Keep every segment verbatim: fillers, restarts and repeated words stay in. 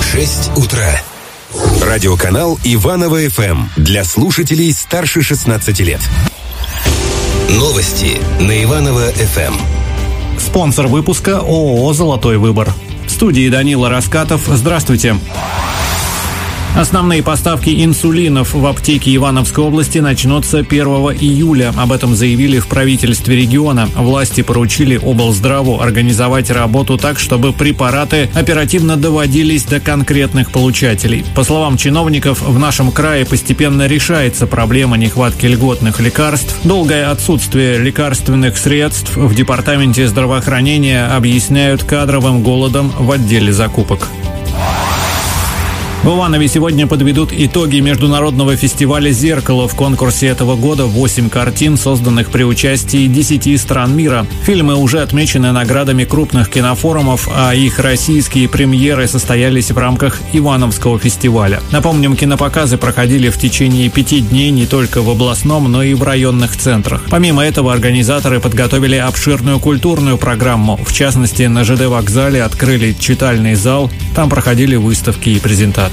шесть утра. Радиоканал Иваново-ФМ для слушателей старше шестнадцати лет. Новости на Иваново-ФМ. Спонсор выпуска ООО «Золотой выбор». В студии Данила Раскатов. Здравствуйте. Основные поставки инсулинов в аптеки Ивановской области начнутся первого июля. Об этом заявили в правительстве региона. Власти поручили облздраву организовать работу так, чтобы препараты оперативно доводились до конкретных получателей. По словам чиновников, в нашем крае постепенно решается проблема нехватки льготных лекарств. Долгое отсутствие лекарственных средств в департаменте здравоохранения объясняют кадровым голодом в отделе закупок. В Иванове сегодня подведут итоги международного фестиваля «Зеркало». В конкурсе этого года восемь картин, созданных при участии десяти стран мира. Фильмы уже отмечены наградами крупных кинофорумов, а их российские премьеры состоялись в рамках Ивановского фестиваля. Напомним, кинопоказы проходили в течение пяти дней не только в областном, но и в районных центрах. Помимо этого, организаторы подготовили обширную культурную программу. В частности, на ЖД вокзале открыли читальный зал, там проходили выставки и презентации.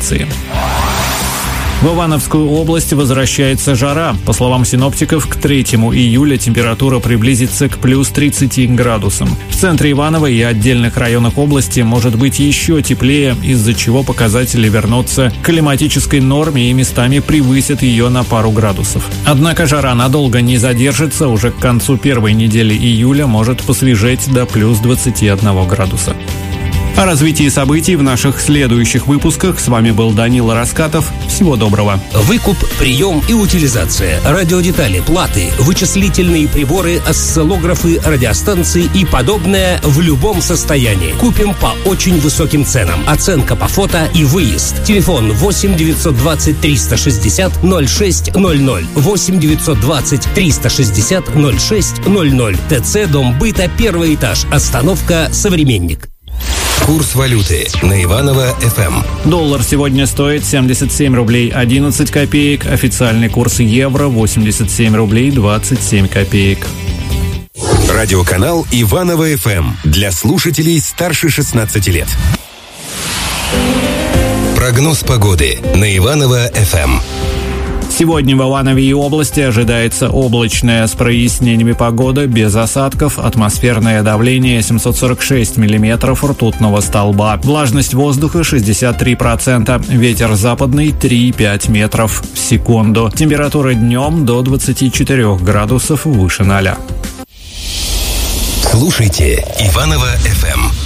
В Ивановскую область возвращается жара. По словам синоптиков, к третьему июля температура приблизится к плюс тридцати градусам. В центре Иванова и отдельных районах области может быть еще теплее, из-за чего показатели вернутся к климатической норме и местами превысят ее на пару градусов. Однако жара надолго не задержится. Уже к концу первой недели июля может посвежеть до плюс двадцати одного градуса. О развитии событий в наших следующих выпусках. С вами был Данила Раскатов. Всего доброго. Выкуп, прием и утилизация, радиодетали, платы, вычислительные приборы, осциллографы, радиостанции и подобное в любом состоянии. Купим по очень высоким ценам. Оценка по фото и выезд. Телефон восемь девятьсот двадцать триста шестьдесят ноль шесть ноль ноль. восемь девятьсот двадцать триста шестьдесят ноль шесть ноль ноль. ТЦ Дом быта, первый этаж. Остановка «Современник». Курс валюты на Иваново-ФМ. Доллар сегодня стоит семьдесят семь рублей одиннадцать копеек. Официальный курс евро восемьдесят семь рублей двадцать семь копеек. Радиоканал Иваново-ФМ для слушателей старше шестнадцати лет. Прогноз погоды на Иваново-ФМ. Сегодня в Иванове и области ожидается облачная с прояснениями погода, без осадков, атмосферное давление семьсот сорок шесть миллиметров ртутного столба, влажность воздуха шестьдесят три процента, ветер западный три и пять метров в секунду, температура днем до двадцати четырёх градусов выше ноля. Слушайте Иваново-ФМ.